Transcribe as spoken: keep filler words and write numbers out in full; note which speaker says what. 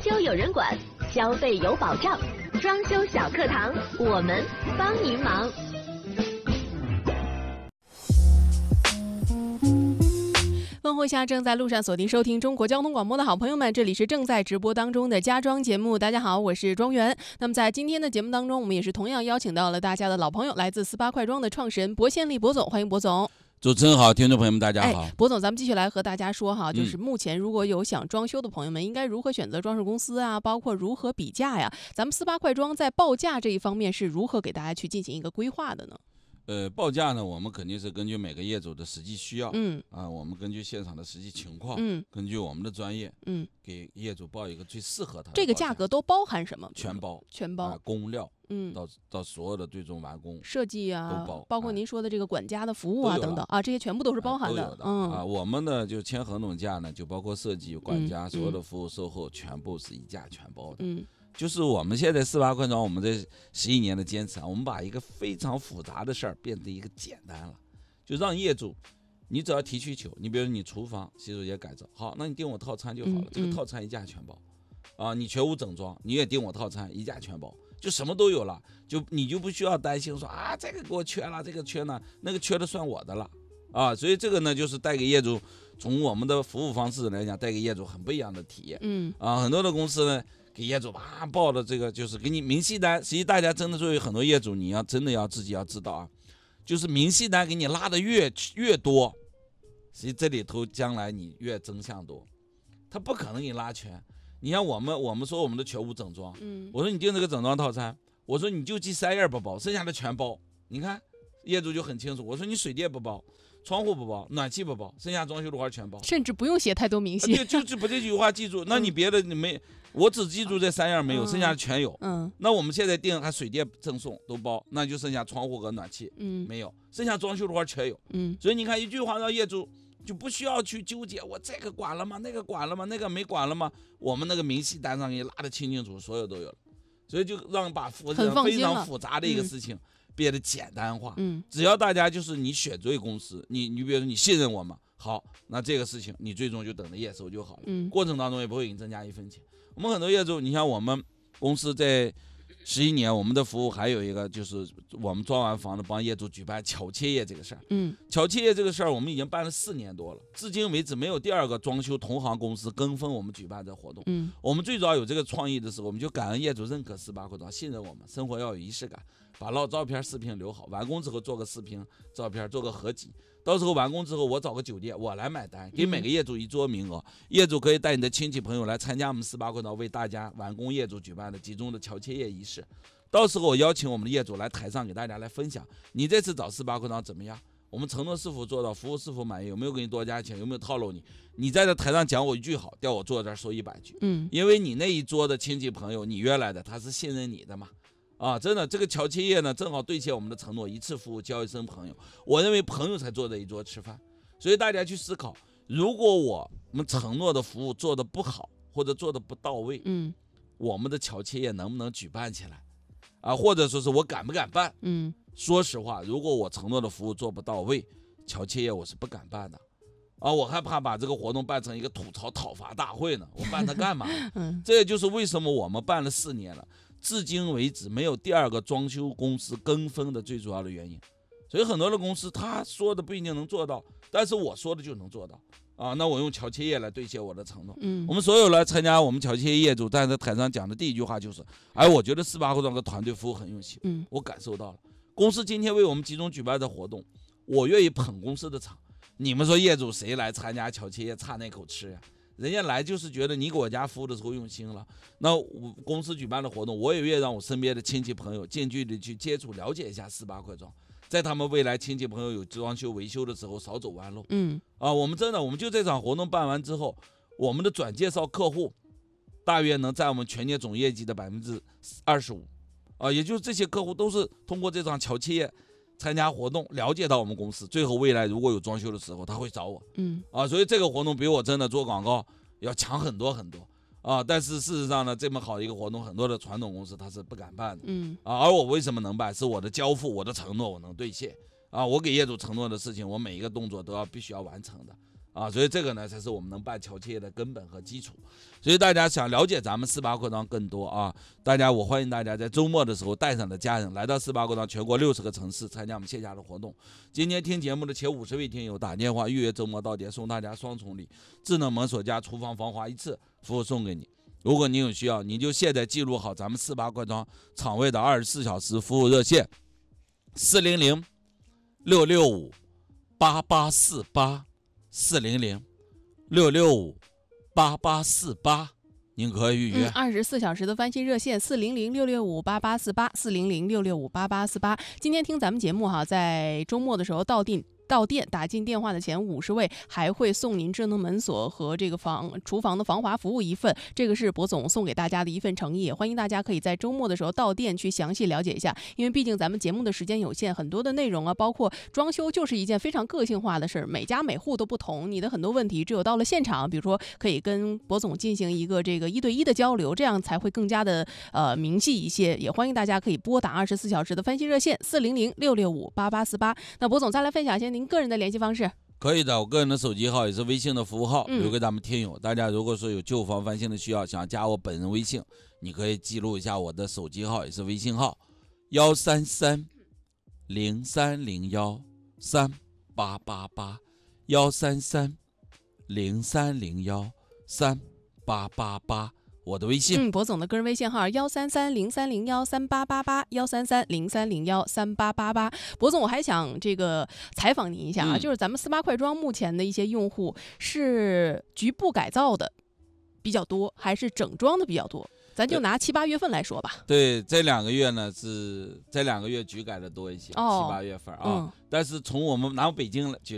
Speaker 1: 修有人管，消费有保障。装修小课堂，我们帮您忙。
Speaker 2: 问候一下正在路上锁定收听中国交通广播的好朋友们，这里是正在直播当中的家装节目。大家好，我是庄园。那么在今天的节目当中，我们也是同样邀请到了大家的老朋友，来自四八快装的创始人薄宪利薄总，欢迎薄总。
Speaker 3: 主持人好，听众朋友们大家好。
Speaker 2: 哎，薄总，咱们继续来和大家说哈，就是目前如果有想装修的朋友们，应该如何选择装饰公司啊，包括如何比价呀？咱们四八快装在报价这一方面是如何给大家去进行一个规划的呢？
Speaker 3: 呃，报价呢，我们肯定是根据每个业主的实际需要，
Speaker 2: 嗯
Speaker 3: 啊，我们根据现场的实际情况，
Speaker 2: 嗯，
Speaker 3: 根据我们的专业，
Speaker 2: 嗯，
Speaker 3: 给业主报一个最适合他的。
Speaker 2: 这个价格都包含什么？
Speaker 3: 全包，
Speaker 2: 全包，
Speaker 3: 啊、工料，
Speaker 2: 嗯，
Speaker 3: 到到所有的最终完工
Speaker 2: 设计啊，
Speaker 3: 都包，
Speaker 2: 包括您说的这个管家的服务啊等等啊，这些全部都是包含的。
Speaker 3: 啊、的
Speaker 2: 嗯
Speaker 3: 啊，我们呢就签合同价呢，就包括设计、管家、
Speaker 2: 嗯、
Speaker 3: 所有的服务、售后，全部是一价全包的。
Speaker 2: 嗯。
Speaker 3: 就是我们现在四八快装，我们这十一年的坚持啊，我们把一个非常复杂的事儿变成一个简单了，就让业主，你只要提需求，你比如你厨房洗手间改造，好，那你订我套餐就好了，
Speaker 2: 嗯、
Speaker 3: 这个套餐一价全包，啊，你全屋整装，你也订我套餐一价全包，就什么都有了，就你就不需要担心说啊这个给我缺了，这个缺呢，那个缺的算我的了，啊，所以这个呢就是带给业主，从我们的服务方式来讲，带给业主很不一样的体验，
Speaker 2: 嗯，
Speaker 3: 啊，很多的公司呢。给业主啊报的这个就是给你明细单，实际大家真的作为很多业主，你要真的要自己要知道啊，就是明细单给你拉的越越多，实际这里头将来你越真相多，他不可能给你拉全。你像我们我们说我们的全屋整装，嗯，我说你订这个整装套餐，我说你就记三样不包，剩下的全包。你看业主就很清楚，我说你水电不包。窗户不包，暖气不包，剩下装修的话全包，
Speaker 2: 甚至不用写太多明细，
Speaker 3: 啊、就就把这句话记住。那你别的你没，我只记住这三样没有，嗯、剩下的全有。嗯，那我们现在定还水电赠送都包，那就剩下窗户和暖气，嗯，没有，剩下装修的话全有。嗯，所以你看一句话让业主就不需要去纠结，我这个管了吗？那个管了吗？那个没管了吗？我们那个明细单上给你拉得清清楚，所有都有了，所以就让把复非常复杂的一个事情。嗯变得简单化，嗯，只要大家就是你选对公司，你你比如说你信任我们，好，那这个事情你最终就等着验收就好了，嗯，过程当中也不会给你增加一分钱。我们很多业主，你像我们公司在十一年，我们的服务还有一个就是我们装完房子帮业主举办巧切业这个事儿，嗯，巧切业这个事儿我们已经办了四年多了，至今为止没有第二个装修同行公司跟风我们举办这活动，嗯，我们最早有这个创意的时候，我们就感恩业主认可四八快装，信任我们，生活要有仪式感。把老照片视频留好，完工之后做个视频照片，做个合集，到时候完工之后我找个酒店我来买单，给每个业主一桌名额，嗯、业主可以带你的亲戚朋友来参加我们四八快装为大家完工业主举办的集中的巧切业仪式，到时候我邀请我们的业主来台上给大家来分享你这次找四八快装怎么样，我们承诺是否做到，服务是否满意，有没有给你多加钱，有没有套路你，你在这台上讲我一句好，调我坐这儿说一百句，嗯，因为你那一桌的亲戚朋友你约来的，他是信任你的嘛。啊，真的，这个巧切业呢，正好兑现我们的承诺，一次服务交一生朋友。我认为朋友才坐在一桌吃饭，所以大家去思考，如果我们承诺的服务做得不好，或者做得不到位，嗯，我们的巧切业能不能举办起来？啊，或者说是我敢不敢办？嗯，说实话，如果我承诺的服务做不到位，巧切业我是不敢办的。啊，我害怕把这个活动办成一个吐槽讨伐大会呢，我办它干嘛？嗯，这也就是为什么我们办了四年了。至今为止没有第二个装修公司跟风的最主要的原因，所以很多的公司他说的不一定能做到，但是我说的就能做到啊。那我用巧切业来兑现我的承诺。嗯，我们所有来参加我们巧切业业主站在台上讲的第一句话就是，哎，我觉得四八快装的团队服务很用心，嗯，我感受到了。公司今天为我们集中举办的活动，我愿意捧公司的场。你们说业主谁来参加巧切业差那口吃呀？人家来就是觉得你给我家服务的时候用心了，那我公司举办的活动，我也愿意让我身边的亲戚朋友近距离去接触了解一下四八快装，在他们未来亲戚朋友有装修维修的时候少走弯路。嗯，啊，我们真的我们就这场活动办完之后，我们的转介绍客户大约能占我们全年总业绩的百分之二十五，啊，也就是这些客户都是通过这场巧切业参加活动了解到我们公司，最后未来如果有装修的时候他会找我，嗯啊，所以这个活动比我真的做广告要强很多很多啊。但是事实上呢，这么好一个活动，很多的传统公司他是不敢办的，嗯啊，而我为什么能办？是我的交付，我的承诺我能兑现啊。我给业主承诺的事情，我每一个动作都要必须要完成的啊，所以这个呢才是我们能办桥企业的根本和基础。所以大家想了解咱们四八扩张更多啊，大家我欢迎大家在周末的时候带上的家人来到四八扩张全国六十个城市参加我们线下的活动。今天听节目的前五十位听友打电话预约周末到店，送大家双重礼：智能门锁加厨房防滑一次，服务送给你。如果你有需要，你就现在记录好咱们四八扩张厂位的二十四小时服务热线：四零零六六五八八四八。四零零六六五八八四八，您可以预约。
Speaker 2: 二十四小时的翻新热线四零零六六五八八四八，四零零六六五八八四八。今天听咱们节目哈，在周末的时候到店。到店打进电话的前五十位还会送您智能门锁和这个防厨房的防滑服务一份，这个是博总送给大家的一份诚意，欢迎大家可以在周末的时候到店去详细了解一下，因为毕竟咱们节目的时间有限，很多的内容啊，包括装修就是一件非常个性化的事儿，每家每户都不同，你的很多问题只有到了现场，比如说可以跟博总进行一个这个一对一的交流，这样才会更加的呃明细一些，也欢迎大家可以拨打二十四小时的翻新热线四零零六六五八八四八。那博总再来分享一下您个人的联系方式。
Speaker 3: 可以的，我个人的手机号也是微信的服务号，留给咱们听友。大家如果说有旧房翻新的需要，想加我本人微信，你可以记录一下我的手机号，也是微信号幺三三零三零幺三八八八幺三三零三零幺三八八八。我的微信，
Speaker 2: 嗯，博总的个人微信号幺三三零三零幺三八八八幺三三零三零幺三八八八。博总，我还想这个采访您一下啊，嗯、就是咱们四八快装目前的一些用户是局部改造的比较多，还是整装的比较多？咱就拿七八月份来说吧。
Speaker 3: 对，这两个月呢是这两个月局改的多一些，哦、七八月份啊。嗯、但是从我们拿北京举